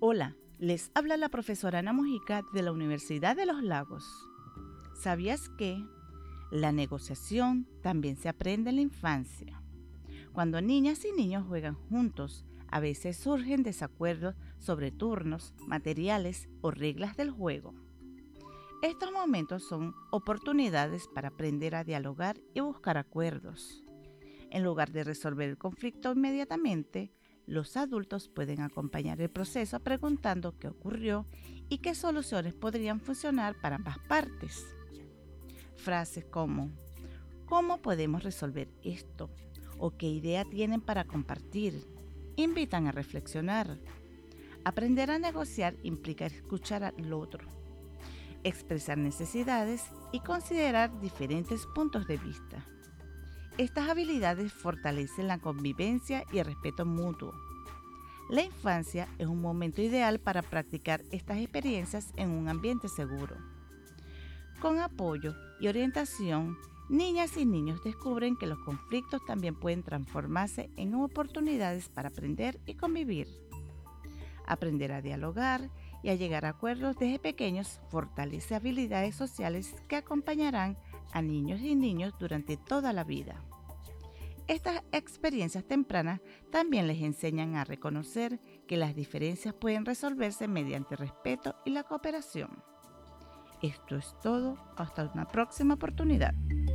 Hola, les habla la profesora Ana Mujica de la Universidad de los Lagos. ¿Sabías que la negociación también se aprende en la infancia? Cuando niñas y niños juegan juntos, a veces surgen desacuerdos sobre turnos, materiales o reglas del juego. Estos momentos son oportunidades para aprender a dialogar y buscar acuerdos. En lugar de resolver el conflicto inmediatamente, los adultos pueden acompañar el proceso preguntando qué ocurrió y qué soluciones podrían funcionar para ambas partes. Frases como ¿cómo podemos resolver esto? ¿O qué idea tienen para compartir? Invitan a reflexionar. Aprender a negociar implica escuchar al otro, expresar necesidades y considerar diferentes puntos de vista. Estas habilidades fortalecen la convivencia y el respeto mutuo. La infancia es un momento ideal para practicar estas experiencias en un ambiente seguro. Con apoyo y orientación, niñas y niños descubren que los conflictos también pueden transformarse en oportunidades para aprender y convivir. Aprender a dialogar y a llegar a acuerdos desde pequeños fortalece habilidades sociales que acompañarán a niños y niños durante toda la vida. Estas experiencias tempranas también les enseñan a reconocer que las diferencias pueden resolverse mediante el respeto y la cooperación. Esto es todo, hasta una próxima oportunidad.